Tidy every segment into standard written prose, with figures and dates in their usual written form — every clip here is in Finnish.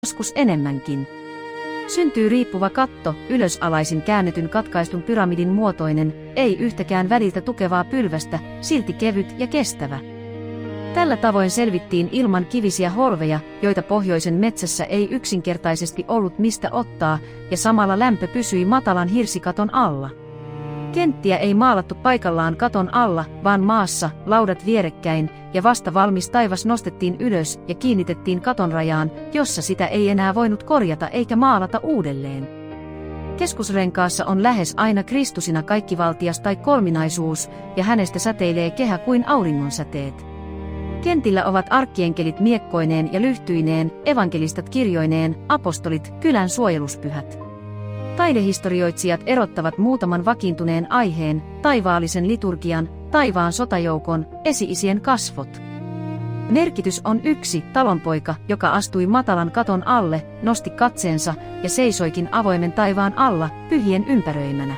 joskus enemmänkin. Syntyy riippuva katto, ylösalaisin käännetyn katkaistun pyramidin muotoinen, ei yhtäkään väliltä tukevaa pylvästä, silti kevyt ja kestävä. Tällä tavoin selvittiin ilman kivisiä holveja, joita pohjoisen metsässä ei yksinkertaisesti ollut mistä ottaa, ja samalla lämpö pysyi matalan hirsikaton alla. Kenttiä ei maalattu paikallaan katon alla, vaan maassa, laudat vierekkäin, ja vasta valmis taivas nostettiin ylös ja kiinnitettiin katon rajaan, jossa sitä ei enää voinut korjata eikä maalata uudelleen. Keskusrenkaassa on lähes aina Kristusina kaikkivaltias tai kolminaisuus, ja hänestä säteilee kehä kuin auringonsäteet. Kentillä ovat arkkienkelit miekkoineen ja lyhtyineen, evankelistat kirjoineen, apostolit, kylän suojeluspyhät. Taidehistorioitsijat erottavat muutaman vakiintuneen aiheen, taivaallisen liturgian, taivaan sotajoukon, esi-isien kasvot. Merkitys on yksi, talonpoika, joka astui matalan katon alle, nosti katseensa ja seisoikin avoimen taivaan alla, pyhien ympäröimänä.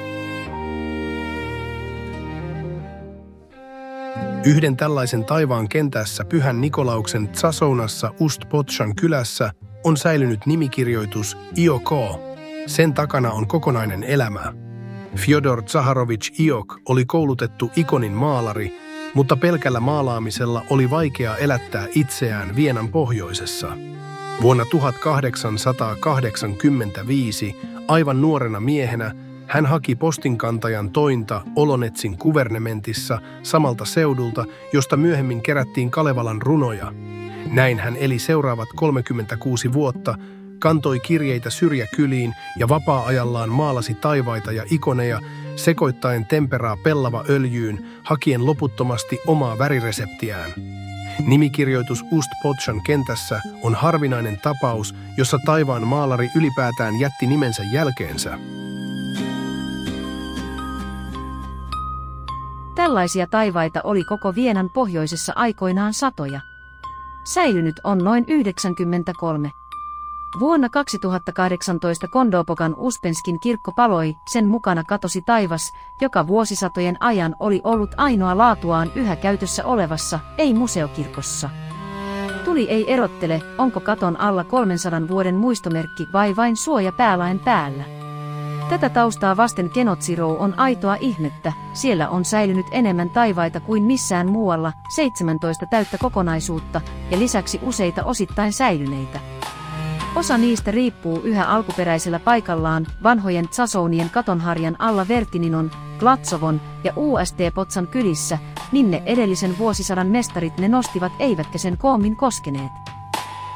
Yhden tällaisen taivaan kentässä Pyhän Nikolauksen Zasounassa Ust-Potshan kylässä on säilynyt nimikirjoitus IOK. Sen takana on kokonainen elämä. Fjodor Zaharovich Iok oli koulutettu ikonin maalari, mutta pelkällä maalaamisella oli vaikea elättää itseään Vienan pohjoisessa. Vuonna 1885, aivan nuorena miehenä, hän haki postinkantajan tointa Olonetsin kuvernementissa samalta seudulta, josta myöhemmin kerättiin Kalevalan runoja. Näin hän eli seuraavat 36 vuotta, kantoi kirjeitä syrjäkyliin ja vapaa-ajallaan maalasi taivaita ja ikoneja, sekoittaen temperaa pellava öljyyn, hakien loputtomasti omaa värireseptiään. Nimikirjoitus Ust-Potshan kentässä on harvinainen tapaus, jossa taivaan maalari ylipäätään jätti nimensä jälkeensä. Tällaisia taivaita oli koko Vienan pohjoisessa aikoinaan satoja. Säilynyt on noin 93. Vuonna 2018 Kondopokan Uspenskin kirkko paloi, sen mukana katosi taivas, joka vuosisatojen ajan oli ollut ainoa laatuaan yhä käytössä olevassa, ei museokirkossa. Tuli ei erottele, onko katon alla 300 vuoden muistomerkki vai vain suoja päälaen päällä. Tätä taustaa vasten Kenotsirou on aitoa ihmettä, siellä on säilynyt enemmän taivaita kuin missään muualla, 17 täyttä kokonaisuutta ja lisäksi useita osittain säilyneitä. Osa niistä riippuu yhä alkuperäisellä paikallaan, vanhojen Zasounien katonharjan alla Vertininon, Glatsovon ja Ust-Potsan kylissä, minne edellisen vuosisadan mestarit ne nostivat eivätkä sen koommin koskeneet.